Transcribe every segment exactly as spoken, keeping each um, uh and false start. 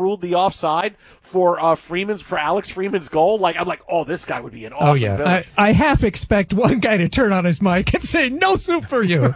ruled the offside for uh, Freeman's for Alex Freeman's goal, like I'm like, oh, this guy would be an awesome oh, yeah. villain. I, I half expect one guy to turn on his mic and say, "No soup for you."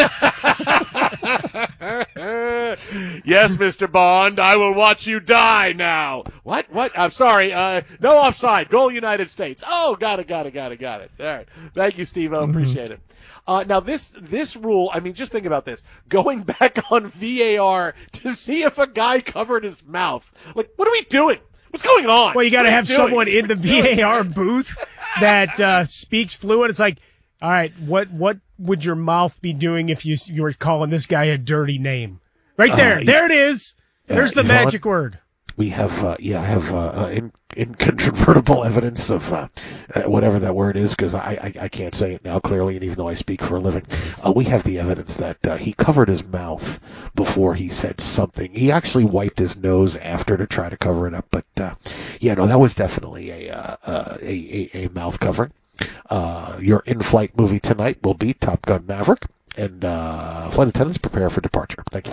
Yes, Mister Bond, I will watch you die now. What? What? I'm sorry. Uh, no offside. Goal United States. Oh, got it, got it, got it, got it. All right. Thank you, Steve. I appreciate it. Uh, now, this this rule, I mean, just think about this. Going back on V A R to see if a guy covered his mouth. Like, what are we doing? What's going on? Well, you got to have doing? someone in the V A R booth that uh, speaks fluent. It's like, all right, what what would your mouth be doing if you, you were calling this guy a dirty name? Right there. Uh, there it is. There's uh, the Yvonne, magic word. We have, uh, yeah, I have uh, uh, in, incontrovertible evidence of uh, uh, whatever that word is, because I, I, I can't say it now clearly, and even though I speak for a living, uh, we have the evidence that uh, he covered his mouth before he said something. He actually wiped his nose after to try to cover it up, but uh, yeah, no, that was definitely a uh, uh, a, a, a mouth covering. Uh, your in-flight movie tonight will be Top Gun Maverick. And uh, flight attendants prepare for departure. Thank you.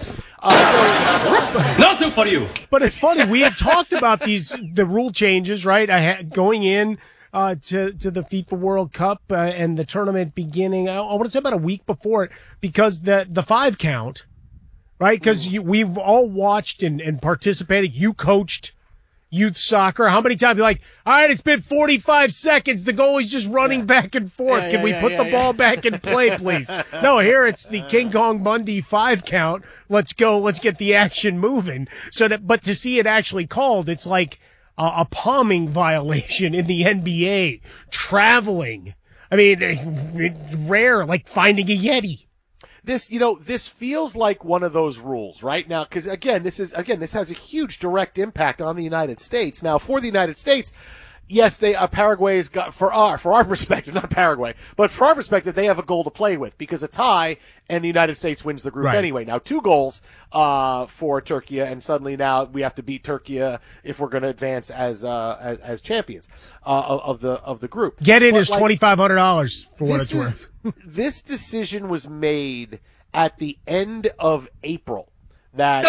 Uh, so, no soup for you. But it's funny. We had talked about these the rule changes, right? I had going in uh, to to the FIFA World Cup uh, and the tournament beginning. I, I want to say about a week before it, because the the five count, right? Because we've all watched and, and participated. You coached youth soccer. How many times you're like, all right, it's been forty-five seconds. The goalie's just running yeah. back and forth. Yeah, Can yeah, we yeah, put yeah, the yeah. ball back in play, please? No, here it's the King Kong Bundy five count. Let's go. Let's get the action moving. So that, but to see it actually called, it's like a, a palming violation in the N B A. Traveling. I mean, it's rare, like finding a Yeti. This, you know, this feels like one of those rules right now, because again, this is again, this has a huge direct impact on the United States. Now, for the United States, yes, they uh, Paraguay's got for our for our perspective, not Paraguay, but for our perspective, they have a goal to play with because a tie and the United States wins the group right. anyway. Now, two goals uh, for Turkey, and suddenly now we have to beat Turkey if we're going to advance as, uh, as as champions uh, of, of the of the group. Get in but is like, twenty-five hundred dollars for what it's is, worth. This decision was made at the end of April. That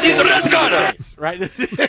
right.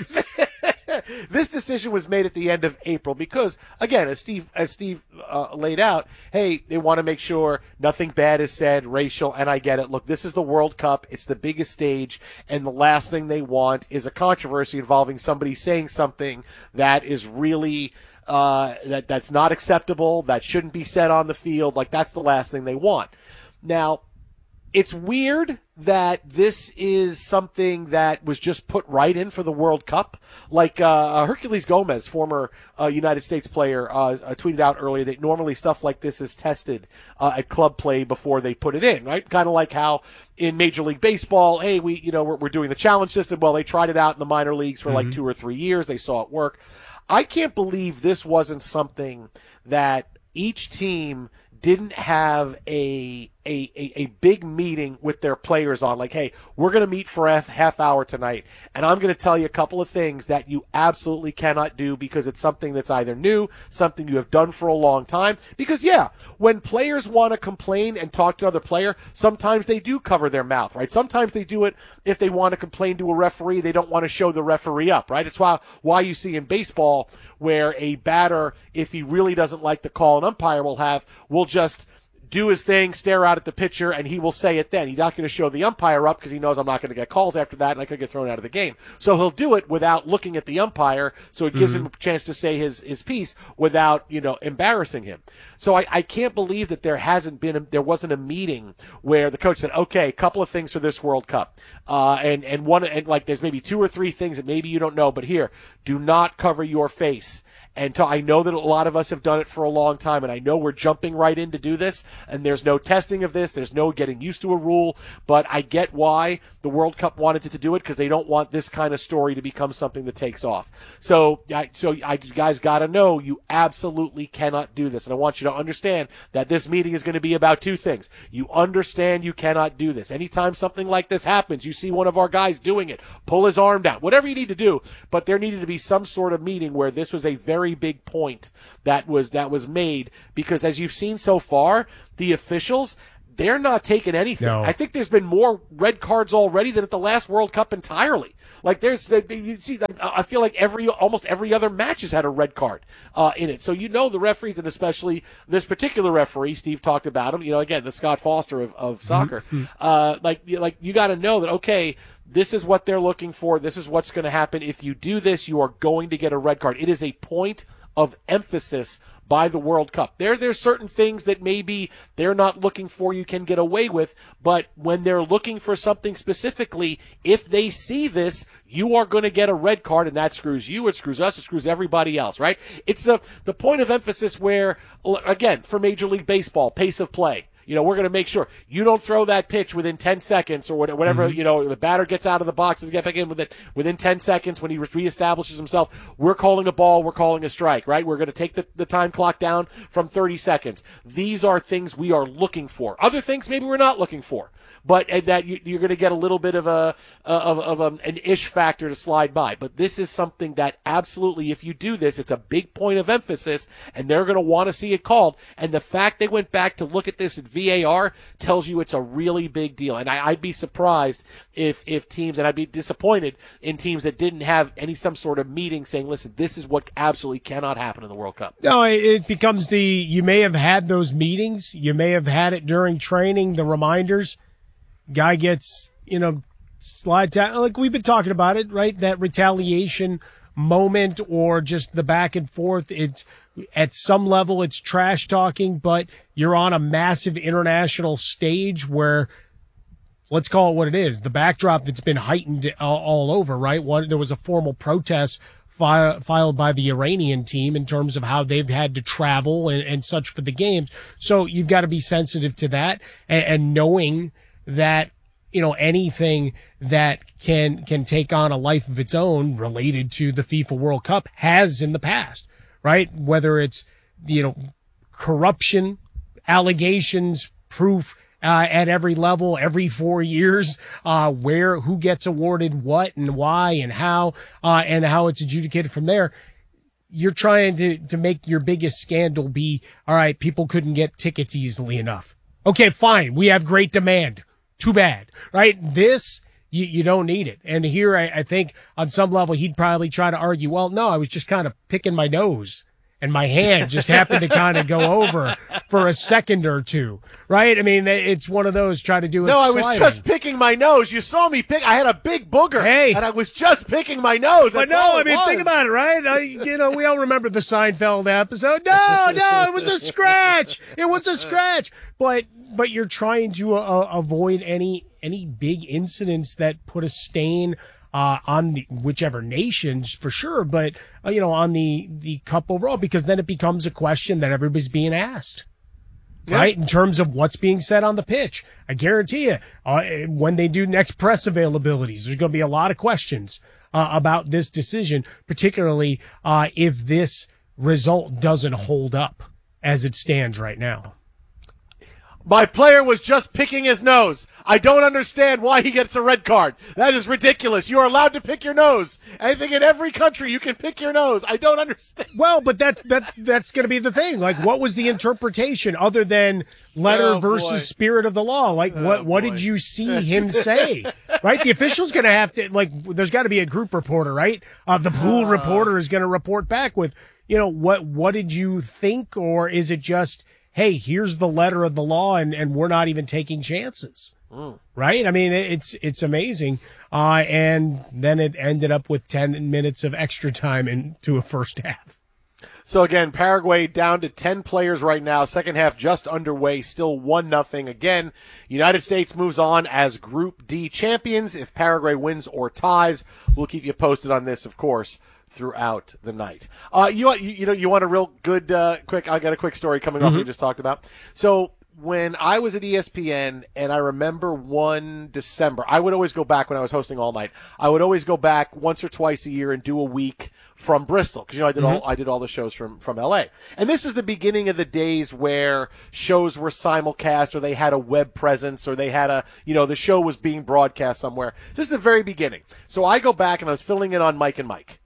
This decision was made at the end of April because, again, as Steve as Steve uh, laid out, hey, they want to make sure nothing bad is said, racial, and I get it. Look, this is the World Cup; it's the biggest stage, and the last thing they want is a controversy involving somebody saying something that is really. Uh, that that's not acceptable, that shouldn't be said on the field. Like, that's the last thing they want. Now, it's weird that this is something that was just put right in for the World Cup. Like uh, Herculez Gomez, former uh, United States player, uh, uh, tweeted out earlier that normally stuff like this is tested uh, at club play before they put it in, right? Kind of like how in Major League Baseball, hey, we you know we're, we're doing the challenge system. Well, they tried it out in the minor leagues for mm-hmm. like two or three years. They saw it work. I can't believe this wasn't something that each team didn't have a a, a, a big meeting with their players on, like, hey, we're going to meet for a half hour tonight, and I'm going to tell you a couple of things that you absolutely cannot do because it's something that's either new, something you have done for a long time. Because, yeah, when players want to complain and talk to another player, sometimes they do cover their mouth, right? Sometimes they do it if they want to complain to a referee. They don't want to show the referee up, right? It's why, why you see in baseball where a batter, if he really doesn't like the call an umpire will have, will just do his thing, stare out at the pitcher, and he will say it then. He's not going to show the umpire up because he knows I'm not going to get calls after that and I could get thrown out of the game. So he'll do it without looking at the umpire, so it gives mm-hmm. him a chance to say his, his piece without, you know, embarrassing him. So I, I can't believe that there hasn't been, a, there wasn't a meeting where the coach said, okay, a couple of things for this World Cup. Uh, and, and one, and like there's maybe two or three things that maybe you don't know, but here, do not cover your face. And to, I know that a lot of us have done it for a long time, and I know we're jumping right in to do this, and there's no testing of this, there's no getting used to a rule, but I get why the World Cup wanted to do it, because they don't want this kind of story to become something that takes off. So, I, so I, you guys got to know you absolutely cannot do this, and I want you to understand that this meeting is going to be about two things. You understand you cannot do this. Anytime something like this happens, you see one of our guys doing it, pull his arm down, whatever you need to do, but there needed to be some sort of meeting where this was a very big point that was that was made, because as you've seen so far, the officials, they're not taking anything. No. I think there's been more red cards already than at the last World Cup entirely. Like there's, you see, I feel like every almost every other match has had a red card uh, in it. So you know the referees, and especially this particular referee, Steve talked about him. You know, again, the Scott Foster of, of soccer. Mm-hmm. Uh, like, like you got to know that. Okay, this is what they're looking for. This is what's going to happen. If you do this, you are going to get a red card. It is a point of emphasis by the World Cup. There, there's certain things that maybe they're not looking for you can get away with, but when they're looking for something specifically, if they see this, you are going to get a red card, and that screws you, it screws us, it screws everybody else, right? It's the, the point of emphasis where, again, for Major League Baseball, pace of play. You know, we're going to make sure you don't throw that pitch within ten seconds or whatever, mm-hmm. you know, the batter gets out of the box and get back in with it within ten seconds when he reestablishes himself. We're calling a ball. We're calling a strike, right? We're going to take the, the time clock down from thirty seconds. These are things we are looking for. Other things maybe we're not looking for, but that you, you're going to get a little bit of a, of, of a, an ish factor to slide by. But this is something that absolutely, if you do this, it's a big point of emphasis, and they're going to want to see it called. And the fact they went back to look at this at V A R tells you it's a really big deal. And I, I'd be surprised if, if teams, and I'd be disappointed in teams that didn't have any some sort of meeting saying, listen, this is what absolutely cannot happen in the World Cup. No, it becomes the, you may have had those meetings. You may have had it during training, the reminders. Guy gets, you know, slide down. Like we've been talking about it, right? That retaliation moment or just the back and forth. It's, at some level, it's trash talking, but you're on a massive international stage where, let's call it what it is, the backdrop that's been heightened all, all over, right? One, there was a formal protest fi- filed by the Iranian team in terms of how they've had to travel and, and such for the games. So you've got to be sensitive to that and, and knowing that, you know, anything that can, can take on a life of its own related to the FIFA World Cup has in the past. Right? Whether it's, you know, corruption, allegations, proof, uh, at every level, every four years, uh, where, who gets awarded what and why and how, uh, and how it's adjudicated from there. You're trying to, to make your biggest scandal be, all right, people couldn't get tickets easily enough. Okay, fine. We have great demand. Too bad. Right? This, You, you don't need it. And here, I, I think on some level, he'd probably try to argue, well, no, I was just kind of picking my nose and my hand just happened to kind of go over for a second or two. Right? I mean, it's one of those try to do it. No, I sliding. was just picking my nose. You saw me pick. I had a big booger. Hey. And I was just picking my nose. But That's no, all I it mean, was. think about it, right? I, you know, we all remember the Seinfeld episode. No, no, it was a scratch. It was a scratch. But, but you're trying to uh, avoid any, any big incidents that put a stain uh on the whichever nations for sure, but uh, you know, on the the cup overall, because then it becomes a question that everybody's being asked. Yeah. Right? In terms of what's being said on the pitch. I guarantee you, uh, when they do next press availabilities, there's going to be a lot of questions uh, about this decision, particularly uh if this result doesn't hold up as it stands right now. My player was just picking his nose. I don't understand why he gets a red card. That is ridiculous. You are allowed to pick your nose. I think in every country you can pick your nose. I don't understand. Well, but that that that's going to be the thing. Like, what was the interpretation other than letter oh, versus boy. spirit of the law? Like, oh, what what boy. did you see him say? Right? The official's going to have to, like, there's got to be a group reporter, right? Uh, the pool uh, reporter is going to report back with, you know, what what did you think, or is it just, hey, here's the letter of the law, and, and we're not even taking chances, mm. right? I mean, it's it's amazing. Uh, and then it ended up with ten minutes of extra time into a first half. So again, Paraguay down to ten players right now. Second half just underway, still one nothing. Again, United States moves on as Group D champions. If Paraguay wins or ties, we'll keep you posted on this, of course, throughout the night. Uh, you, you, you know, you want a real good, uh, quick, I got a quick story coming off mm-hmm. we just talked about. So when I was at E S P N, and I remember one December, I would always go back when I was hosting All Night. I would always go back once or twice a year and do a week from Bristol. Cause you know, I did mm-hmm. all, I did all the shows from, from L A. And this is the beginning of the days where shows were simulcast, or they had a web presence, or they had a, you know, the show was being broadcast somewhere. This is the very beginning. So I go back and I was filling in on Mike and Mike.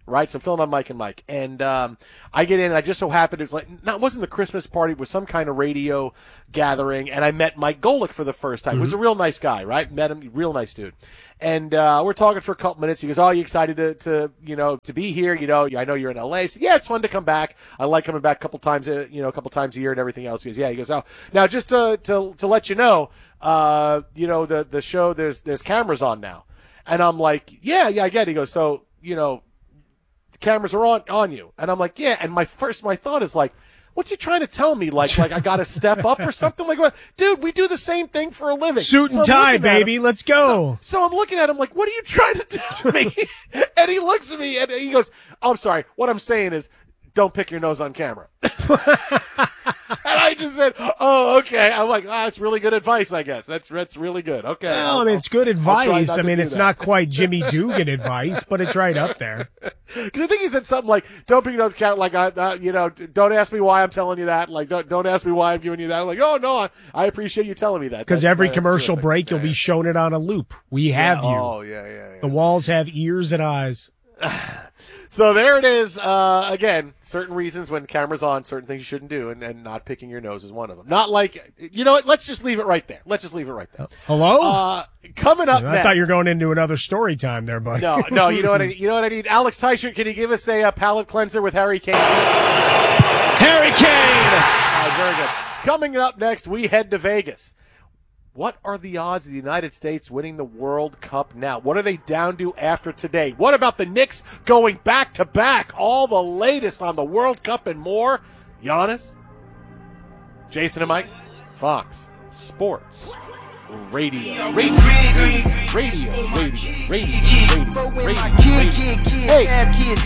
right? So I'm filling on Mike and Mike. And um, I get in, and I just so happened, it was like, no, it wasn't the Christmas party, it was some kind of radio gathering, and I met Mike Golick for the first time. Mm-hmm. He was a real nice guy, right? Met him, real nice dude. And uh, we're talking for a couple minutes. He goes, oh, you excited to, to, you know, to be here? You know, I know you're in L A. I said, yeah, it's fun to come back. I like coming back a couple times, a, you know, a couple times a year and everything else. He goes, yeah. He goes, oh, now just to, to, to let you know, uh, you know, the, the show, there's, there's cameras on now. And I'm like, yeah, yeah, I get it. He goes, so, you know, the cameras are on, on you. And I'm like, yeah. And my first, my thought is like, what's he trying to tell me? Like, like I got to step up or something? Like, what? Dude, we do the same thing for a living. Suit and so tie, baby. Him, Let's go. So, so I'm looking at him like, what are you trying to tell me? And he looks at me and he goes, oh, I'm sorry. What I'm saying is, don't pick your nose on camera. And I just said, oh, okay. I'm like, ah, oh, that's really good advice, I guess. That's that's really good. Okay. Well, I mean, it's good advice. I mean, it's that. Not quite Jimmy Dugan advice, but it's right up there. Because I think he said something like, don't pick your nose on camera. Like, uh, you know, don't ask me why I'm telling you that. Like, don't don't ask me why I'm giving you that. I'm like, oh, no, I, I appreciate you telling me that. Because every uh, commercial break, you'll be shown it on a loop. We have yeah. you. Oh, yeah, yeah, yeah. The walls have ears and eyes. So there it is. Uh, again, certain reasons when camera's on, certain things you shouldn't do, and, and not picking your nose is one of them. Not like, you know what? Let's just leave it right there. Let's just leave it right there. Hello? Uh, coming up I next. thought you were going into another story time there, buddy. No, no. You know what I need? You know what I need? Alex Teichert, can you give us a, a palate cleanser with Harry Kane? Harry Kane! All right, very good. Coming up next, we head to Vegas. What are the odds of the United States winning the World Cup now? What are they down to after today? What about the Knicks going back to back? All the latest on the World Cup and more. Giannis, Jason and Mike, Fox Sports Radio. Radio, radio, radio, radio, radio, radio. Hey,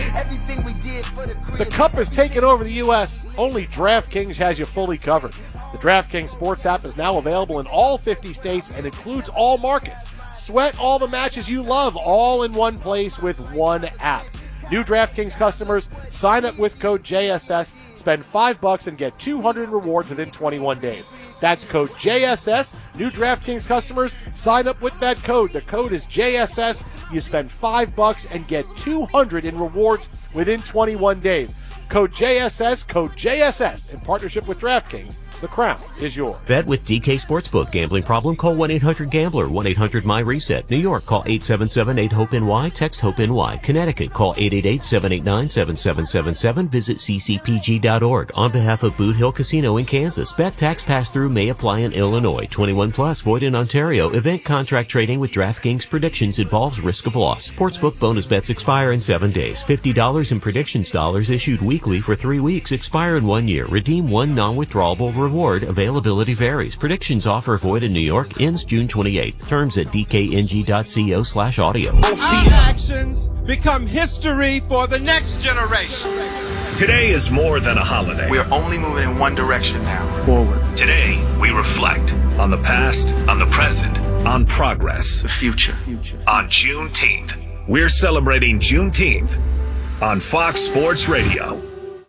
the Cup is taking over the U S Only DraftKings has you fully covered. The DraftKings Sports app is now available in all fifty states and includes all markets. Sweat all the matches you love all in one place with one app. New DraftKings customers, sign up with code J S S, spend five bucks and get two hundred rewards within twenty-one days. That's code J S S. New DraftKings customers, sign up with that code. The code is J S S. You spend five bucks and get two hundred in rewards within twenty-one days. Code J S S, code J S S in partnership with DraftKings. The crown is yours. Bet with D K Sportsbook. Gambling problem? Call one eight hundred gambler. one eight hundred my reset. New York, call eight seven seven eight hope N Y. Text HOPE N Y. Connecticut, call eight eight eight seven eight nine seven seven seven seven. Visit c c p g dot org. On behalf of Boot Hill Casino in Kansas, bet tax pass-through may apply in Illinois. twenty-one plus, void in Ontario. Event contract trading with DraftKings predictions involves risk of loss. Sportsbook bonus bets expire in seven days. fifty dollars in predictions dollars issued weekly for three weeks. Expire in one year. Redeem one non-withdrawable reward. Availability varies. Predictions offer void in New York. Ends June twenty-eighth. Terms at d k n g dot co slash audio. Our actions become history for the next generation. Today is more than a holiday. We're only moving in one direction now. Forward. Today, we reflect on the past, on the present, on progress, the future. Future. On Juneteenth. We're celebrating Juneteenth on Fox Sports Radio.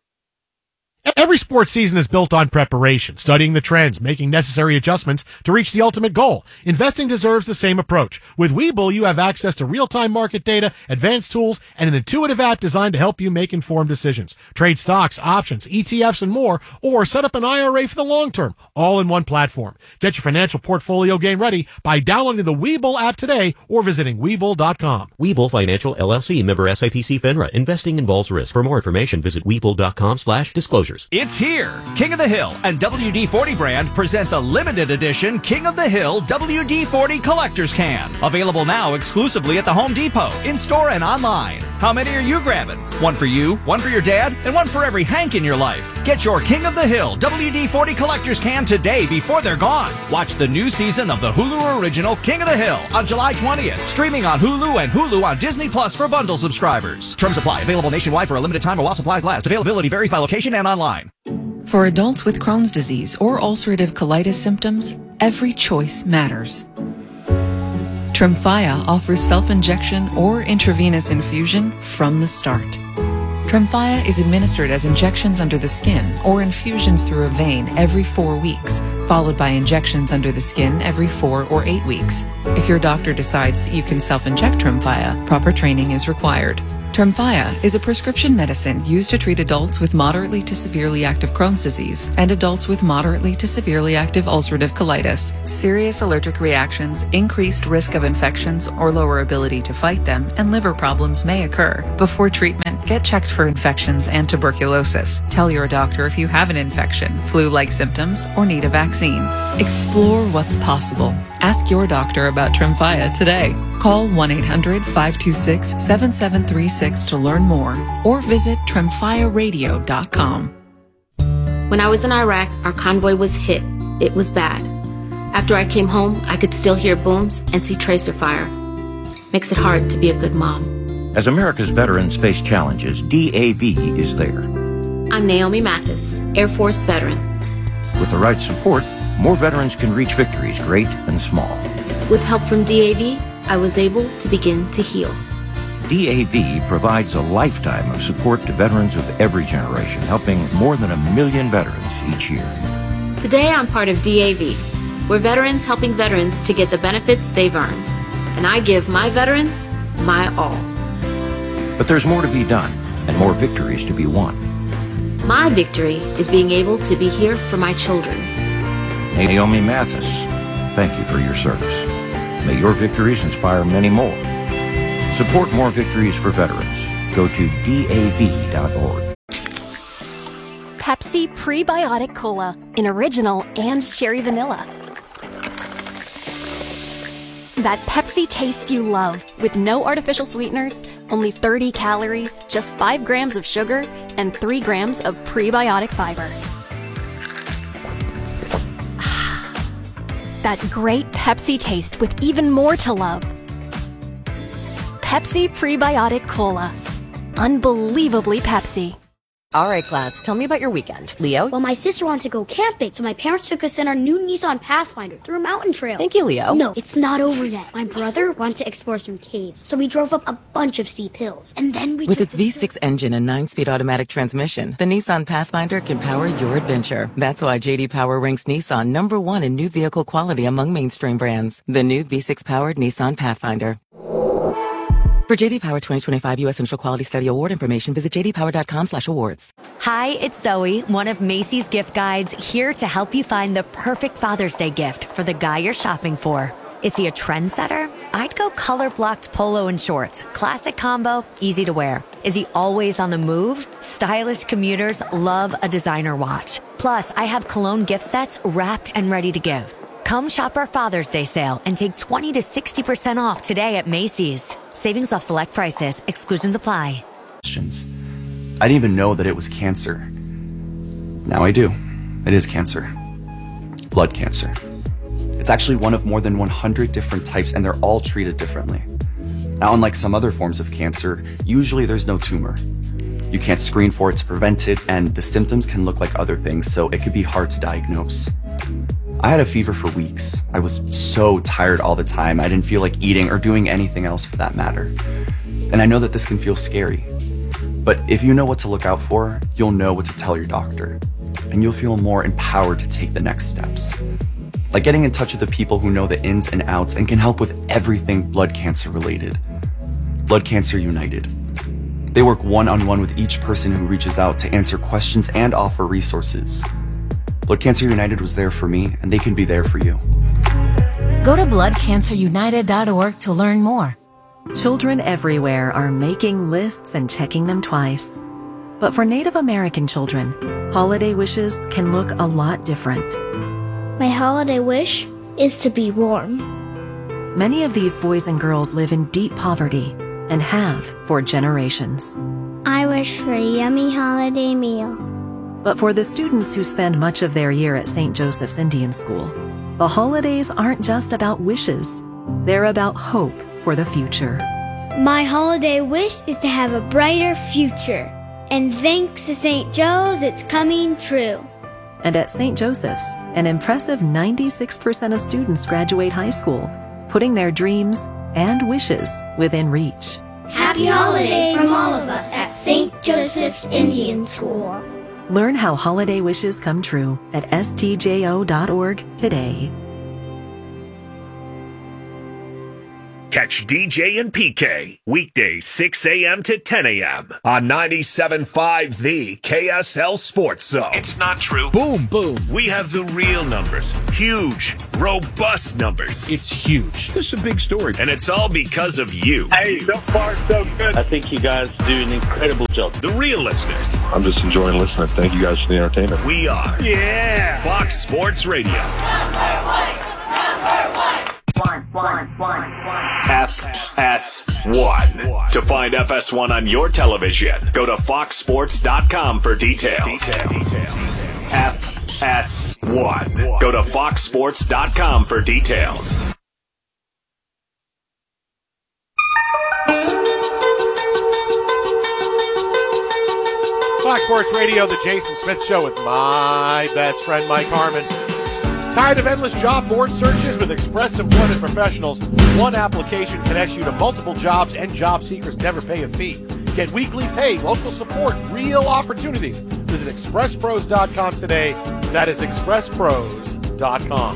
Every sports season is built on preparation, studying the trends, making necessary adjustments to reach the ultimate goal. Investing deserves the same approach. With Webull, you have access to real-time market data, advanced tools, and an intuitive app designed to help you make informed decisions. Trade stocks, options, E T Fs, and more, or set up an I R A for the long term, all in one platform. Get your financial portfolio game ready by downloading the Webull app today or visiting Webull dot com. Webull Financial, L L C, member S I P C FINRA. Investing involves risk. For more information, visit Webull dot com slash disclosures. It's here. King of the Hill and W D forty brand present the limited edition King of the Hill W D forty Collector's Can. Available now exclusively at the Home Depot, in-store and online. How many are you grabbing? One for you, one for your dad, and one for every Hank in your life. Get your King of the Hill W D forty Collector's Can today before they're gone. Watch the new season of the Hulu original King of the Hill on July twentieth. Streaming on Hulu and Hulu on Disney Plus for bundle subscribers. Terms apply. Available nationwide for a limited time or while supplies last. Availability varies by location and online. For adults with Crohn's disease or ulcerative colitis symptoms, every choice matters. Tremfya offers self-injection or intravenous infusion from the start. Tremfya is administered as injections under the skin or infusions through a vein every four weeks, followed by injections under the skin every four or eight weeks. If your doctor decides that you can self-inject Tremfya, proper training is required. Tremfya is a prescription medicine used to treat adults with moderately to severely active Crohn's disease and adults with moderately to severely active ulcerative colitis. Serious allergic reactions, increased risk of infections or lower ability to fight them, and liver problems may occur. Before treatment, get checked for infections and tuberculosis. Tell your doctor if you have an infection, flu-like symptoms, or need a vaccine. Explore what's possible. Ask your doctor about Tremfya today. Call one eight hundred, five two six, seven seven three six to learn more or visit tremfya radio dot com. When I was in Iraq, our convoy was hit. It was bad. After I came home, I could still hear booms and see tracer fire. Makes it hard to be a good mom. As America's veterans face challenges, D A V is there. I'm Naomi Mathis, Air Force veteran. With the right support, more veterans can reach victories, great and small. With help from D A V, I was able to begin to heal. D A V provides a lifetime of support to veterans of every generation, helping more than a million veterans each year. Today, I'm part of D A V. We're veterans helping veterans to get the benefits they've earned. And I give my veterans my all. But there's more to be done and more victories to be won. My victory is being able to be here for my children. Naomi Mathis, thank you for your service. May your victories inspire many more. Support more victories for veterans. Go to D A V dot org. Pepsi Prebiotic Cola in original and cherry vanilla. That Pepsi taste you love with no artificial sweeteners, only thirty calories, just five grams of sugar, and three grams of prebiotic fiber. That great Pepsi taste with even more to love. Pepsi Prebiotic Cola. Unbelievably Pepsi. All right, class, tell me about your weekend. Leo? Well, my sister wanted to go camping, so my parents took us in our new Nissan Pathfinder through a mountain trail. Thank you, Leo. No, it's not over yet. My brother wanted to explore some caves, so we drove up a bunch of steep hills. And then we With its V six engine and nine-speed automatic transmission, the Nissan Pathfinder can power your adventure. That's why J D Power ranks Nissan number one in new vehicle quality among mainstream brands. The new V six-powered Nissan Pathfinder. For J D Power twenty twenty-five U S Central Quality Study Award information, visit j d power dot com slash awards. Hi, it's Zoe, one of Macy's gift guides, here to help you find the perfect Father's Day gift for the guy you're shopping for. Is he a trendsetter? I'd go color-blocked polo and shorts. Classic combo, easy to wear. Is he always on the move? Stylish commuters love a designer watch. Plus, I have cologne gift sets wrapped and ready to give. Come shop our Father's Day sale and take twenty to sixty percent off today at Macy's. Savings off select prices. Exclusions apply. Questions. I didn't even know that it was cancer. Now I do. It is cancer. Blood cancer. It's actually one of more than one hundred different types, and they're all treated differently. Now, unlike some other forms of cancer, usually there's no tumor. You can't screen for it to prevent it, and the symptoms can look like other things, so it could be hard to diagnose. I had a fever for weeks. I was so tired all the time. I didn't feel like eating or doing anything else for that matter. And I know that this can feel scary. But if you know what to look out for, you'll know what to tell your doctor. And you'll feel more empowered to take the next steps. Like getting in touch with the people who know the ins and outs and can help with everything blood cancer related. Blood Cancer United. They work one-on-one with each person who reaches out to answer questions and offer resources. Blood Cancer United was there for me, and they can be there for you. Go to blood cancer united dot org to learn more. Children everywhere are making lists and checking them twice. But for Native American children, holiday wishes can look a lot different. My holiday wish is to be warm. Many of these boys and girls live in deep poverty and have for generations. I wish for a yummy holiday meal. But for the students who spend much of their year at Saint Joseph's Indian School, the holidays aren't just about wishes. They're about hope for the future. My holiday wish is to have a brighter future. And thanks to Saint Joe's, it's coming true. And at Saint Joseph's, an impressive ninety-six percent of students graduate high school, putting their dreams and wishes within reach. Happy holidays from all of us at Saint Joseph's Indian School. Learn how holiday wishes come true at s t j o dot org today. Catch D J and P K weekdays six a.m. to ten a.m. on ninety-seven point five The K S L Sports Zone. It's not true. Boom, boom. We have the real numbers. Huge, robust numbers. It's huge. This is a big story. And it's all because of you. Hey, so far, so good. I think you guys do an incredible job. The real listeners. I'm just enjoying listening. Thank you guys for the entertainment. We are. Yeah. Fox Sports Radio. One, one, one, one. F S one. To find F S one on your television, go to fox sports dot com for details. details. F S one. Go to fox sports dot com for details. Fox Sports Radio, the Jason Smith Show with my best friend Mike Harmon. Tired of endless job board searches? With Express Employment Professionals, one application connects you to multiple jobs, and job seekers never pay a fee. Get weekly pay, local support, real opportunities. Visit express pros dot com today. That is express pros dot com.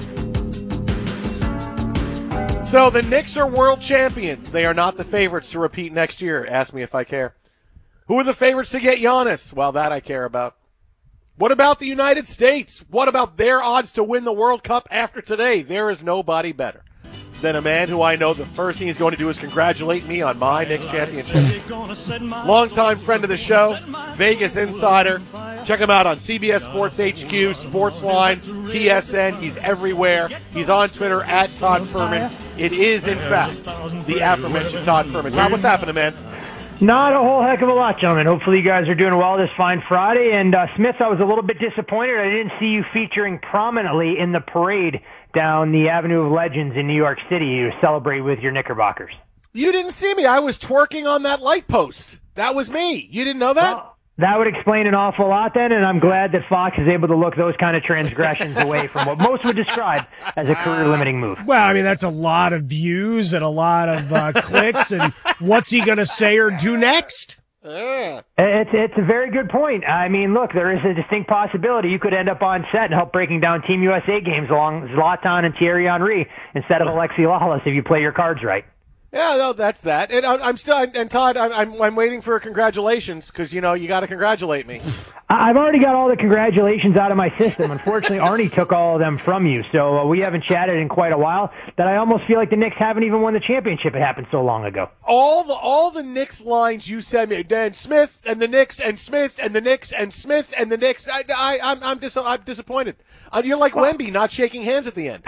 So the Knicks are world champions. They are not the favorites to repeat next year. Ask me if I care. Who are the favorites to get Giannis? Well, that I care about. What about the United States? What about their odds to win the World Cup after today? There is nobody better than a man who I know the first thing he's going to do is congratulate me on my Knicks championship. Longtime friend of the show, Vegas insider. Check him out on C B S Sports H Q, Sportsline, T S N. He's everywhere. He's on Twitter at Todd Furman. It is, in fact, the aforementioned Todd Furman. Todd, what's happening, man? Not a whole heck of a lot, gentlemen. Hopefully you guys are doing well this fine Friday. And uh, Smith, I was a little bit disappointed. I didn't see you featuring prominently in the parade down the Avenue of Legends in New York City to celebrate with your Knickerbockers. You didn't see me. I was twerking on that light post. That was me. You didn't know that? Well, that would explain an awful lot then, and I'm glad that Fox is able to look those kind of transgressions away from what most would describe as a career-limiting move. Well, I mean, that's a lot of views and a lot of uh, clicks, and what's he going to say or do next? Yeah. It's it's a very good point. I mean, look, there is a distinct possibility you could end up on set and help breaking down Team U S A games along Zlatan and Thierry Henry instead of Alexi Lalas if you play your cards right. Yeah, no, that's that. And I'm still, and Todd, I'm, I'm, I'm waiting for congratulations because, you know, you got to congratulate me. I've already got all the congratulations out of my system. Unfortunately, Arnie took all of them from you, so uh, we haven't chatted in quite a while. That I almost feel like the Knicks haven't even won the championship. It happened so long ago. All the all the Knicks lines you said me, then Smith and the Knicks and Smith and the Knicks and Smith and the Knicks. I, I I'm I'm, dis- I'm disappointed. Uh, you're like well, Wemby, not shaking hands at the end.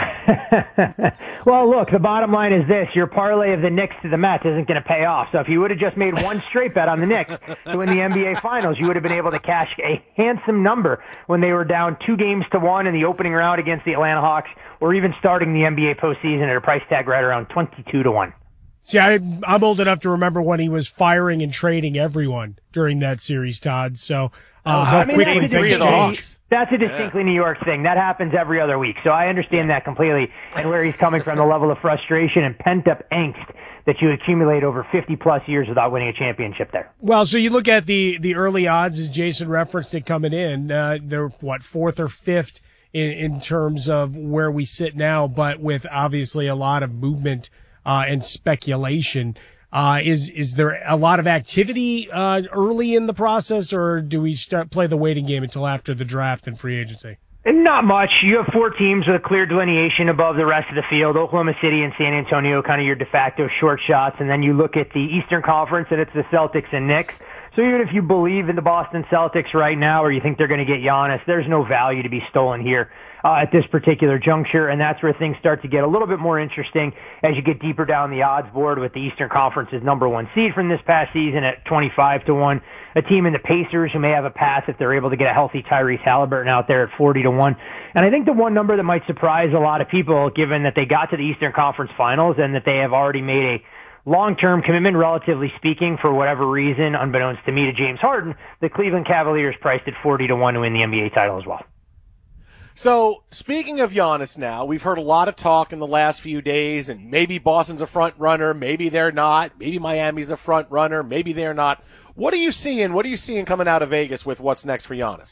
Well, look, the bottom line is this. Your parlay of the Knicks to the Mets isn't going to pay off. So if you would have just made one straight bet on the Knicks to win the N B A Finals, you would have been able to cash a handsome number when they were down two games to one in the opening round against the Atlanta Hawks, or even starting the N B A postseason at a price tag right around twenty-two to one. See, I, I'm old enough to remember when he was firing and trading everyone during that series, Todd. So uh, how I mean, quickly that's, things a change. that's a distinctly yeah. New York thing. That happens every other week. So I understand that completely, and where he's coming from, the level of frustration and pent-up angst that you accumulate over fifty plus years without winning a championship there. Well, so you look at the, the early odds, as Jason referenced it coming in, uh, they're what, fourth or fifth in, in terms of where we sit now, but with obviously a lot of movement, uh, and speculation. Uh, is, is there a lot of activity, uh, early in the process, or do we start play the waiting game until after the draft and free agency? Not much. You have four teams with a clear delineation above the rest of the field. Oklahoma City and San Antonio, kind of your de facto short shots. And then you look at the Eastern Conference, and it's the Celtics and Knicks. So even if you believe in the Boston Celtics right now, or you think they're going to get Giannis, there's no value to be stolen here uh, at this particular juncture. And that's where things start to get a little bit more interesting as you get deeper down the odds board with the Eastern Conference's number one seed from this past season at twenty-five to one. A team in the Pacers who may have a path if they're able to get a healthy Tyrese Halliburton out there at forty to one. And I think the one number that might surprise a lot of people, given that they got to the Eastern Conference Finals and that they have already made a long-term commitment, relatively speaking, for whatever reason, unbeknownst to me, to James Harden, the Cleveland Cavaliers priced at forty to one to win the N B A title as well. So, speaking of Giannis now, we've heard a lot of talk in the last few days, and maybe Boston's a front runner, maybe they're not, maybe Miami's a front runner, maybe they're not. What are you seeing? What are you seeing coming out of Vegas with what's next for Giannis?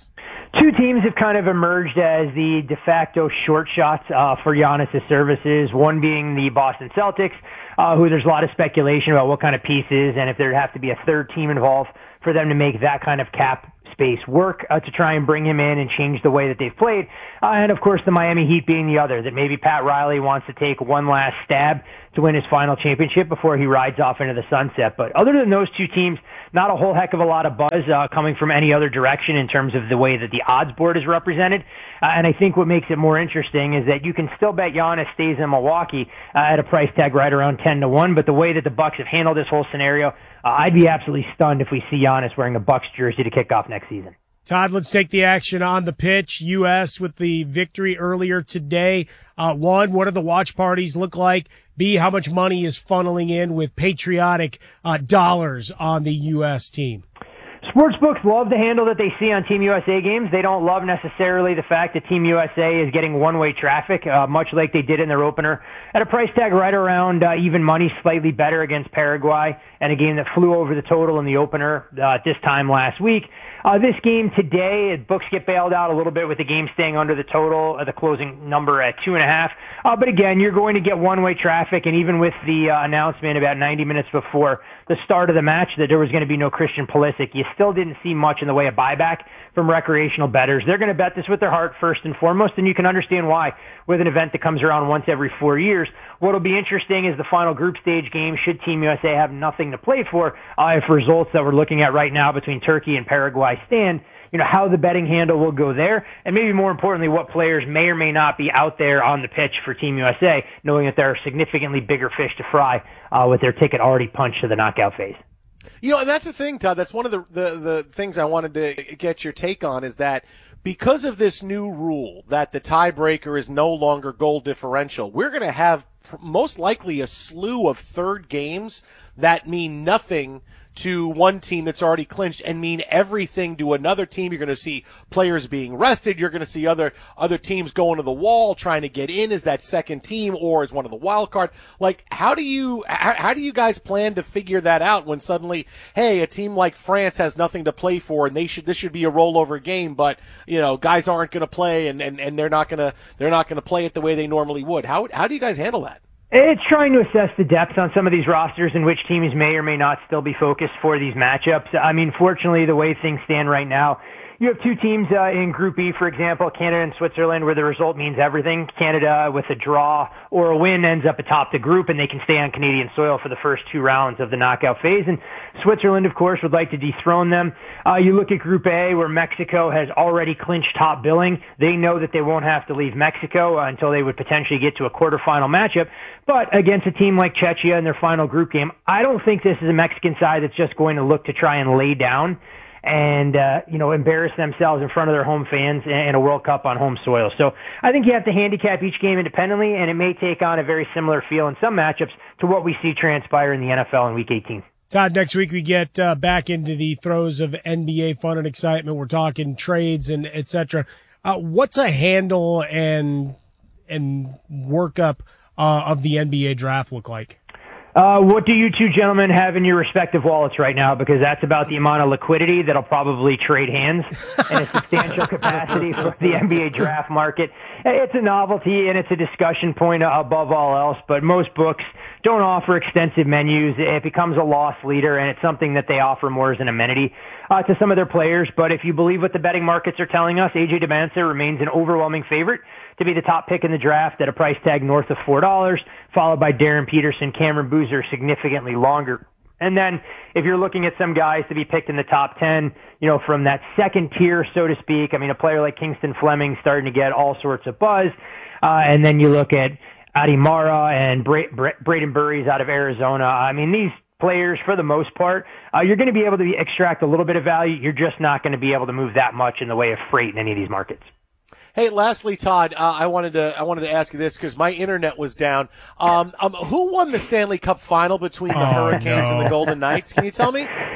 Two teams have kind of emerged as the de facto short shots uh, for Giannis' services, one being the Boston Celtics, uh, who there's a lot of speculation about what kind of pieces and if there'd have to be a third team involved for them to make that kind of cap space work uh, to try and bring him in and change the way that they've played. Uh, and, of course, the Miami Heat being the other, that maybe Pat Riley wants to take one last stab to win his final championship before he rides off into the sunset. But other than those two teams, not a whole heck of a lot of buzz uh, coming from any other direction in terms of the way that the odds board is represented. Uh, and I think what makes it more interesting is that you can still bet Giannis stays in Milwaukee uh, at a price tag right around ten to one. But the way that the Bucks have handled this whole scenario, uh, I'd be absolutely stunned if we see Giannis wearing a Bucks jersey to kick off next season. Todd, let's take the action on the pitch. U S with the victory earlier today. Uh, one, what do the watch parties look like? B, how much money is funneling in with patriotic uh, dollars on the U S team? Sportsbooks love the handle that they see on Team U S A games. They don't love necessarily the fact that Team U S A is getting one-way traffic, uh, much like they did in their opener, at a price tag right around uh, even money, slightly better against Paraguay, and a game that flew over the total in the opener uh, this time last week. Uh, this game today, books get bailed out a little bit with the game staying under the total, uh, the closing number at two and a half. Uh, but again, you're going to get one-way traffic, and even with the uh, announcement about ninety minutes before the start of the match that there was going to be no Christian Pulisic, you still didn't see much in the way of buyback from recreational bettors. They're going to bet this with their heart first and foremost, and you can understand why with an event that comes around once every four years. What'll be interesting is the final group stage game, should Team U S A have nothing to play for, uh, if results that we're looking at right now between Turkey and Paraguay stand, you know, how the betting handle will go there, and maybe more importantly, what players may or may not be out there on the pitch for Team U S A, knowing that there are significantly bigger fish to fry uh, with their ticket already punched to the knockout phase. You know, and that's the thing, Todd. That's one of the, the, the things I wanted to get your take on is that because of this new rule that the tiebreaker is no longer goal differential, we're going to have most likely a slew of third games that mean nothing to one team that's already clinched and mean everything to another team. You're going to see players being rested. You're going to see other other teams going to the wall trying to get in as that second team or as one of the wild card. Like, how do you how, how do you guys plan to figure that out when suddenly, hey, a team like France has nothing to play for and they should this should be a rollover game, but you know guys aren't going to play and, and, and they're not going to they're not going to play it the way they normally would. How how do you guys handle that? It's trying to assess the depth on some of these rosters in which teams may or may not still be focused for these matchups. I mean, fortunately, the way things stand right now, you have two teams uh, in Group E, for example, Canada and Switzerland, where the result means everything. Canada, with a draw or a win, ends up atop the group, and they can stay on Canadian soil for the first two rounds of the knockout phase. And Switzerland, of course, would like to dethrone them. Uh, you look at Group A, where Mexico has already clinched top billing. They know that they won't have to leave Mexico uh, until they would potentially get to a quarterfinal matchup. But against a team like Czechia in their final group game, I don't think this is a Mexican side that's just going to look to try and lay down and, uh, you know, embarrass themselves in front of their home fans in a World Cup on home soil. So I think you have to handicap each game independently, and it may take on a very similar feel in some matchups to what we see transpire in the N F L in Week eighteen. Todd, next week we get uh, back into the throes of N B A fun and excitement. We're talking trades and et cetera. Uh, what's a handle and and workup uh, of the N B A draft look like? Uh, what do you two gentlemen have in your respective wallets right now? Because that's about the amount of liquidity that'll probably trade hands in a substantial capacity for the N B A draft market. It's a novelty and it's a discussion point above all else, but most books don't offer extensive menus. It becomes a loss leader, and it's something that they offer more as an amenity uh, to some of their players. But if you believe what the betting markets are telling us, A J Demansur remains an overwhelming favorite to be the top pick in the draft at a price tag north of four dollars, followed by Darren Peterson, Cameron Boozer, significantly longer. And then if you're looking at some guys to be picked in the top ten, you know, from that second tier, so to speak, I mean, a player like Kingston Fleming starting to get all sorts of buzz. Uh, and then you look at Adi Mara and Bra- Bra- Braden Burries out of Arizona. I mean, these players, for the most part, uh, you're going to be able to extract a little bit of value. You're just not going to be able to move that much in the way of freight in any of these markets. Hey, lastly, Todd, uh, I wanted to I wanted to ask you this because my internet was down. Um, um, who won the Stanley Cup final between the Oh, Hurricanes no. and the Golden Knights? Can you tell me?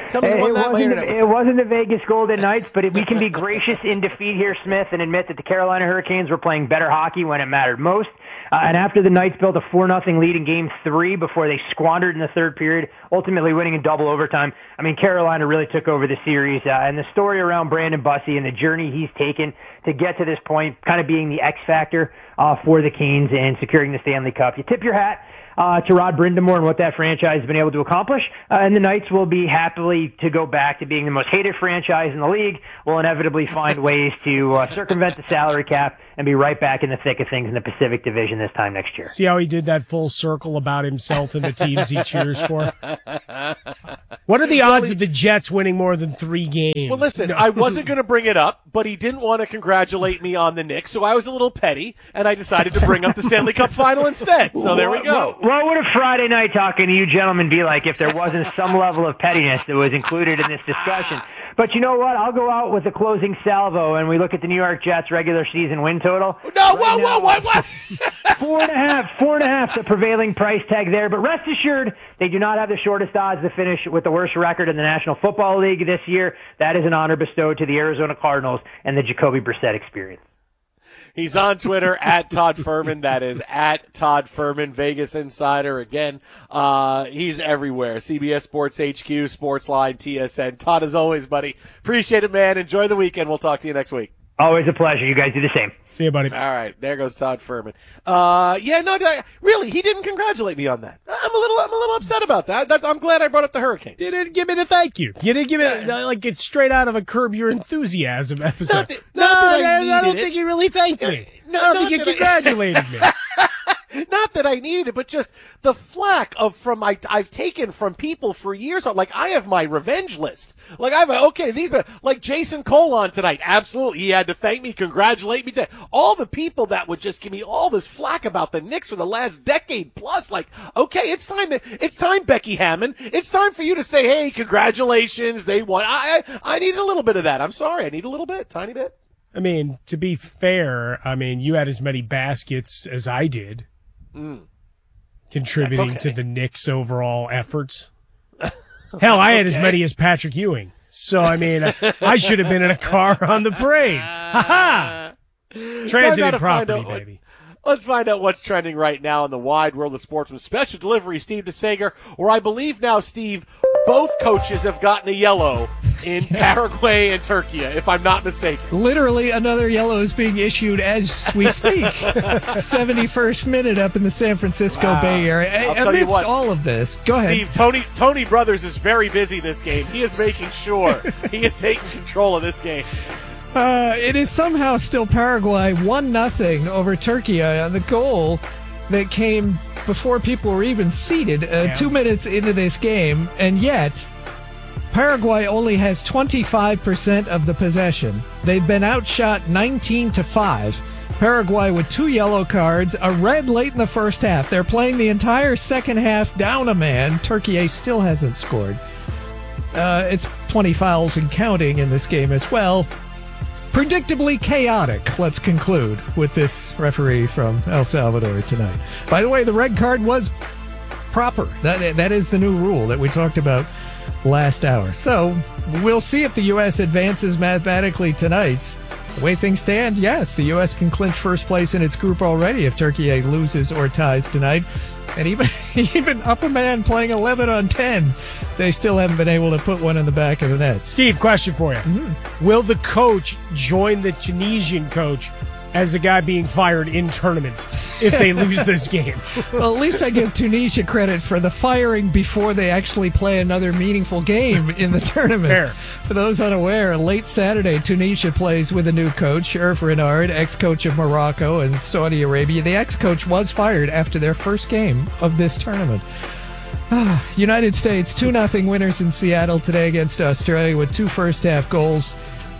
Tell me It, who won it that. My wasn't, internet the, was it wasn't the Vegas Golden Knights, but it, we can be gracious in defeat here, Smith, and admit that the Carolina Hurricanes were playing better hockey when it mattered most. Uh, and after the Knights built a four nothing lead in Game three before they squandered in the third period, ultimately winning in double overtime, I mean, Carolina really took over the series. Uh, and the story around Brandon Bussi and the journey he's taken to get to this point, kind of being the X factor uh, for the Canes and securing the Stanley Cup. You tip your hat Uh, to Rod Brindamore and what that franchise has been able to accomplish. Uh, and the Knights will be happily to go back to being the most hated franchise in the league. Will inevitably find ways to uh, circumvent the salary cap and be right back in the thick of things in the Pacific Division this time next year. See how he did that full circle about himself and the teams he cheers for? What are the odds of the Jets winning more than three games? Well, listen, No. I wasn't going to bring it up, but he didn't want to congratulate me on the Knicks, so I was a little petty, and I decided to bring up the Stanley Cup final instead. So there we go. What, what would a Friday night talking to you gentlemen be like if there wasn't some level of pettiness that was included in this discussion? But you know what? I'll go out with a closing salvo, and we look at the New York Jets regular season win total. No, whoa, whoa, whoa, what? Four and a half, four and a half, the prevailing price tag there. But rest assured, they do not have the shortest odds to finish with the worst record in the National Football League this year. That is an honor bestowed to the Arizona Cardinals and the Jacoby Brissett experience. He's on Twitter at Todd Furman. That is at Todd Furman, Vegas Insider. Again, uh, he's everywhere. C B S Sports H Q, Sportsline, T S N. Todd, as always, buddy. Appreciate it, man. Enjoy the weekend. We'll talk to you next week. Always a pleasure. You guys do the same. See you, buddy. All right, there goes Todd Furman. Uh, yeah, no, I- really, he didn't congratulate me on that. I'm a little, I'm a little upset about that. That's, I'm glad I brought up the Hurricanes. You didn't give me the thank you. You didn't give it like it's straight out of a Curb Your Enthusiasm episode. Not that- no, not that I I, I don't needed think it. you really thanked me. No, I don't not think you that I- congratulated me. Not that I need it, but just the flack of from I, I've taken from people for years. Like I have my revenge list. Like I've okay these like Jason Cole on tonight. Absolutely, he had to thank me, congratulate me. All the people that would just give me all this flack about the Knicks for the last decade plus. Like okay, it's time. To, it's time, Becky Hammon. It's time for you to say, hey, congratulations, they won. I I, I need a little bit of that. I'm sorry, I need a little bit, tiny bit. I mean, to be fair, I mean you had as many baskets as I did. Mm. Contributing That's okay. to the Knicks' overall efforts. Hell, I had as okay. many as Patrick Ewing. So, I mean, I should have been in a car on the parade. Ha-ha! Transiting property, what, baby. Let's find out what's trending right now in the wide world of sports with special delivery, Steve DeSager, where I believe now, Steve, both coaches have gotten a yellow in Paraguay and Turkey, if I'm not mistaken. Literally, another yellow is being issued as we speak. seventy-first minute up in the San Francisco Wow. Bay Area. I'll tell you Amidst what, all of this, go ahead. Steve, Tony Tony Brothers is very busy this game. He is making sure he is taking control of this game. Uh, it is somehow still Paraguay one nothing over Turkey on the goal that came before people were even seated uh, Yeah. two minutes into this game, and yet Paraguay only has twenty-five percent of the possession. They've been outshot nineteen to five. Paraguay with two yellow cards, a red late in the first half. They're playing the entire second half down a man. Turkey still hasn't scored. Uh, it's twenty fouls and counting in this game as well. Predictably chaotic, let's conclude with this referee from El Salvador tonight. By the way, the red card was proper. That That is the new rule that we talked about last hour. So we'll see if the U S advances mathematically tonight. The way things stand, yes, the U S can clinch first place in its group already if Turkey loses or ties tonight. And even even up a man playing eleven on ten, they still haven't been able to put one in the back of the net. Steve, question for you. Mm-hmm. Will the coach join the Tunisian coach as the guy being fired in tournament if they lose this game? Well, at least I give Tunisia credit for the firing before they actually play another meaningful game in the tournament. Fair. For those unaware, late Saturday, Tunisia plays with a new coach, Hervé Renard, ex-coach of Morocco and Saudi Arabia. The ex-coach was fired after their first game of this tournament. United States, two nothing winners in Seattle today against Australia with two first-half goals.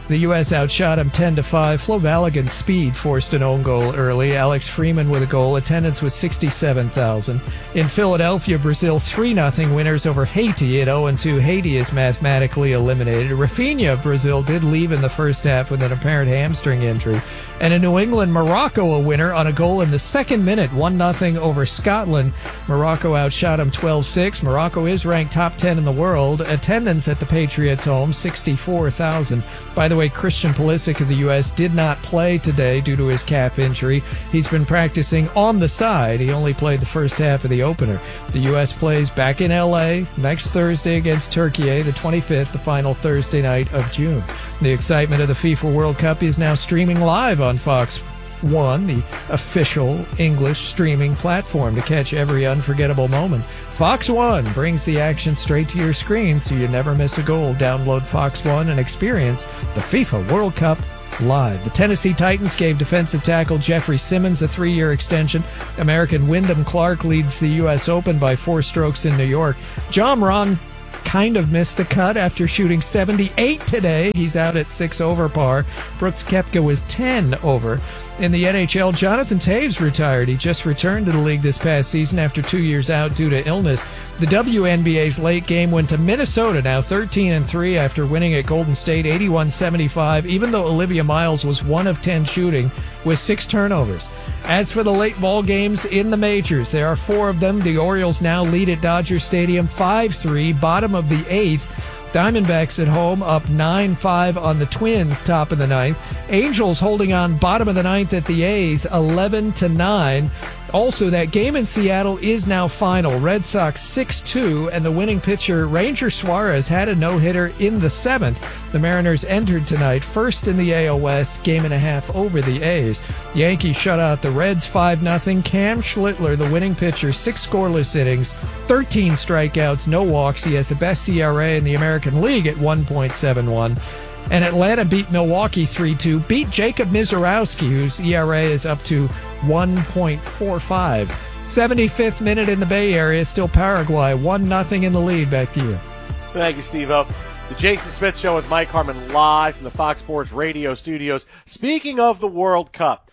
The U S outshot them ten to five. Flo Balogun's speed forced an own goal early. Alex Freeman with a goal. Attendance was sixty-seven thousand. In Philadelphia, Brazil three nothing winners over Haiti at oh and two. Haiti is mathematically eliminated. Rafinha of Brazil did leave in the first half with an apparent hamstring injury. And in New England, Morocco a winner on a goal in the second minute, one nothing over Scotland. Morocco outshot them twelve six. Morocco is ranked top ten in the world. Attendance at the Patriots' home, sixty-four thousand. By the way, Christian Pulisic of the U S did not play today due to his calf injury. He's been practicing on the side. He only played the first half of the opener. The U S plays back in L A next Thursday against Turkey, the twenty-fifth, the final Thursday night of June. The excitement of the FIFA World Cup is now streaming live on Fox One, the official English streaming platform, to catch every unforgettable moment. Fox One brings the action straight to your screen so you never miss a goal. Download Fox One and experience the FIFA World Cup live. The Tennessee Titans gave defensive tackle Jeffrey Simmons a three-year extension. American Wyndham Clark leads the U S Open by four strokes in New York. John Rahn kind of missed the cut after shooting seventy-eight today. He's out at six over par. Brooks Koepka was ten over. In the N H L, Jonathan Toews retired. He just returned to the league this past season after two years out due to illness. The W N B A's late game went to Minnesota, now thirteen and three after winning at Golden State eighty-one seventy-five, even though Olivia Miles was one of ten shooting with six turnovers. As for the late ball games in the majors, there are four of them. The Orioles now lead at Dodger Stadium five three, bottom of the eighth. Diamondbacks at home up nine five on the Twins, top of the ninth. Angels holding on bottom of the ninth at the A's, eleven to nine. Also, that game in Seattle is now final. Red Sox six two, and the winning pitcher, Ranger Suarez, had a no-hitter in the seventh. The Mariners entered tonight first in the A L West, game and a half over the A's. Yankees shut out the Reds five nothing. Cam Schlittler, the winning pitcher, six scoreless innings, thirteen strikeouts, no walks. He has the best E R A in the American League at one point seven one. And Atlanta beat Milwaukee three two, beat Jacob Mizorowski, whose E R A is up to one point four five. seventy-fifth minute in the Bay Area, still Paraguay, one nothing in the lead. Back to you. Thank you, Steve-O. The Jason Smith Show with Mike Harmon live from the Fox Sports Radio studios. Speaking of the World Cup,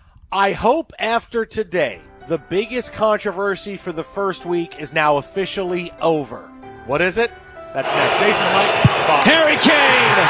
I hope after today, the biggest controversy for the first week is now officially over. What is it? That's next. Jason and Mike, Fox. Harry Kane!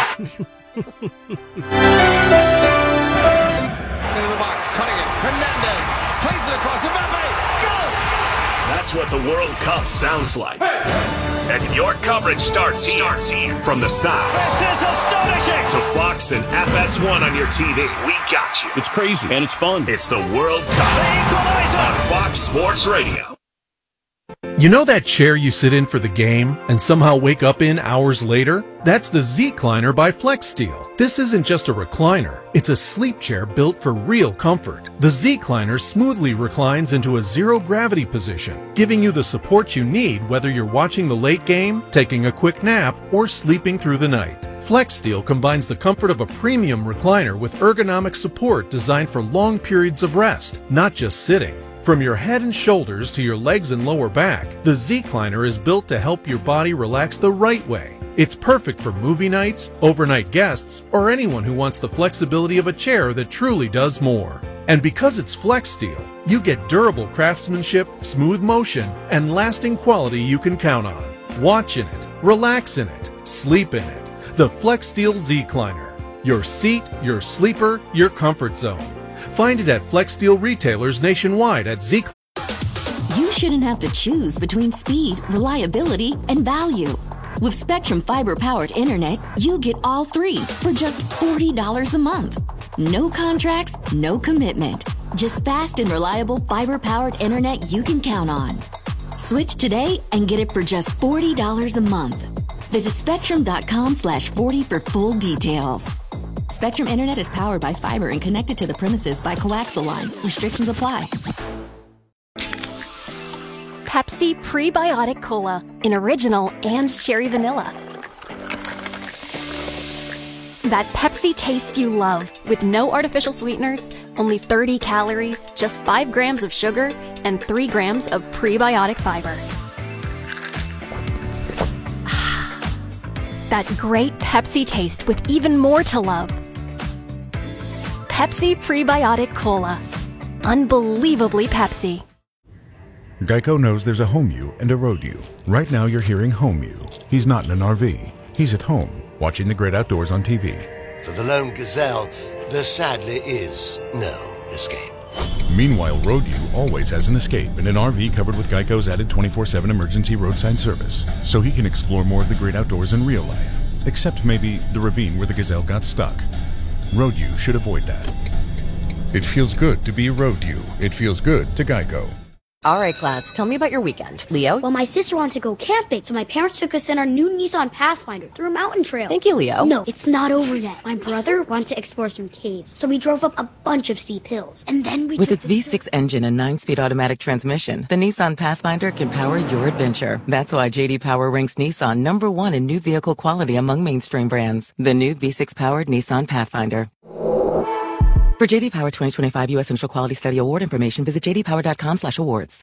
Into the box, cutting it. Hernandez plays it across. Mbappe, go! That's what the World Cup sounds like. And your coverage starts here. Starts here. From the sounds. This is astonishing! To Fox and F S one on your T V. We got you. It's crazy, and it's fun. It's the World Cup on Fox Sports Radio. You know that chair you sit in for the game and somehow wake up in hours later? That's the Z-Cliner by FlexSteel. This isn't just a recliner. It's a sleep chair built for real comfort. The Z-Cliner smoothly reclines into a zero-gravity position, giving you the support you need whether you're watching the late game, taking a quick nap, or sleeping through the night. FlexSteel combines the comfort of a premium recliner with ergonomic support designed for long periods of rest, not just sitting. From your head and shoulders to your legs and lower back, the Z-Cliner is built to help your body relax the right way. It's perfect for movie nights, overnight guests, or anyone who wants the flexibility of a chair that truly does more. And because it's FlexSteel, you get durable craftsmanship, smooth motion, and lasting quality you can count on. Watch in it, relax in it, sleep in it. The FlexSteel Z-Cliner. Your seat, your sleeper, your comfort zone. Find it at FlexSteel retailers nationwide at Z. You shouldn't have to choose between speed, reliability, and value. With Spectrum fiber-powered internet, you get all three for just forty dollars a month. No contracts, no commitment. Just fast and reliable fiber-powered internet you can count on. Switch today and get it for just forty dollars a month. Visit spectrum.com slash 40 for full details. Spectrum Internet is powered by fiber and connected to the premises by coaxial lines. Restrictions apply. Pepsi Prebiotic Cola in original and cherry vanilla. That Pepsi taste you love with no artificial sweeteners, only thirty calories, just five grams of sugar, and three grams of prebiotic fiber. that great Pepsi taste with even more to love. Pepsi Prebiotic Cola. Unbelievably Pepsi. Geico knows there's a home you and a road you. Right now you're hearing home you. He's not in an R V. He's at home, watching the great outdoors on T V. For the lone gazelle, there sadly is no escape. Meanwhile, road you always has an escape in an R V covered with Geico's added twenty-four seven emergency roadside service, so he can explore more of the great outdoors in real life, except maybe the ravine where the gazelle got stuck. Road you should avoid that. It feels good to be a road you. It feels good to Geico. All right, class, tell me about your weekend. Leo? Well, my sister wanted to go camping, so my parents took us in our new Nissan Pathfinder through a mountain trail. Thank you, Leo. No, it's not over yet. My brother wanted to explore some caves, so we drove up a bunch of steep hills. And then we With its V six engine and nine-speed automatic transmission, the Nissan Pathfinder can power your adventure. That's why J D Power ranks Nissan number one in new vehicle quality among mainstream brands. The new V six-powered Nissan Pathfinder. For J D Power twenty twenty-five U S Initial Quality Study Award information, visit j d power dot com slash awards.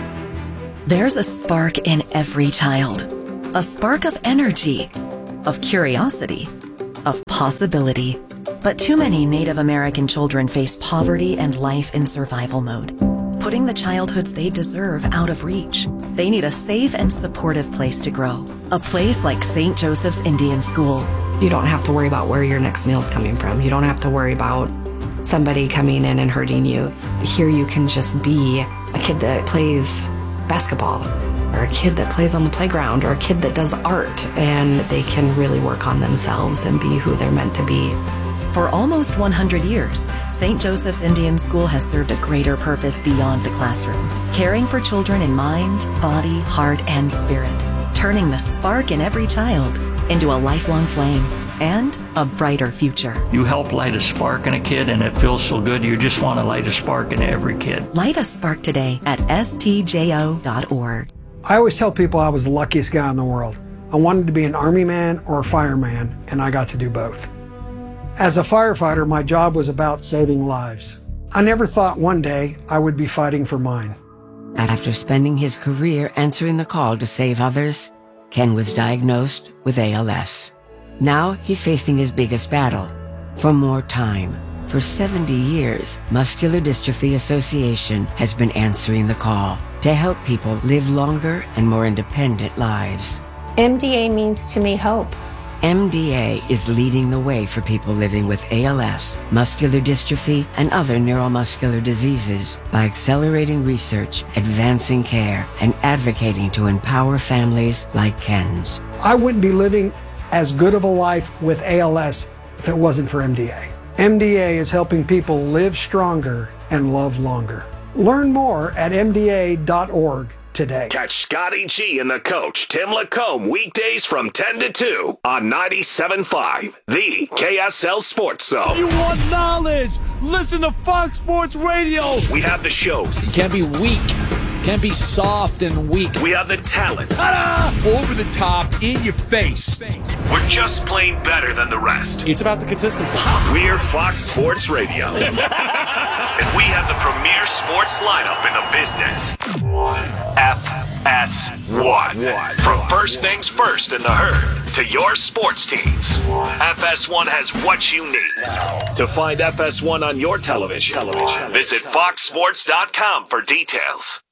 There's a spark in every child. A spark of energy, of curiosity, of possibility. But too many Native American children face poverty and life in survival mode, putting the childhoods they deserve out of reach. They need a safe and supportive place to grow. A place like Saint Joseph's Indian School. You don't have to worry about where your next meal's coming from. You don't have to worry about somebody coming in and hurting you. Here you can just be a kid that plays basketball, or a kid that plays on the playground, or a kid that does art, and they can really work on themselves and be who they're meant to be. For almost one hundred years, Saint Joseph's Indian School has served a greater purpose beyond the classroom, caring for children in mind, body, heart, and spirit, turning the spark in every child into a lifelong flame and a brighter future. You help light a spark in a kid, and it feels so good. You just want to light a spark in every kid. Light a spark today at s t j o dot org. I always tell people I was the luckiest guy in the world. I wanted to be an army man or a fireman, and I got to do both. As a firefighter, my job was about saving lives. I never thought one day I would be fighting for mine. After spending his career answering the call to save others, Ken was diagnosed with A L S. Now he's facing his biggest battle, for more time. For seventy years, Muscular Dystrophy Association has been answering the call to help people live longer and more independent lives. M D A means to me hope. M D A is leading the way for people living with A L S, muscular dystrophy, and other neuromuscular diseases by accelerating research, advancing care, and advocating to empower families like Ken's. I wouldn't be living as good of a life with A L S if it wasn't for M D A. M D A is helping people live stronger and love longer. Learn more at m d a dot org today. Catch Scotty G and the coach, Tim Lacombe, weekdays from ten to two on ninety-seven point five, the K S L Sports Zone. You want knowledge? Listen to Fox Sports Radio. We have the shows. Can't be weak. Can't be soft and weak. We have the talent. Ta-da! Over the top, in your face. We're just plain better than the rest. It's about the consistency. We're Fox Sports Radio. And we have the premier sports lineup in the business. F S one. From first things first in the herd to your sports teams, F S one has what you need. To find F S one on your television, visit fox sports dot com for details.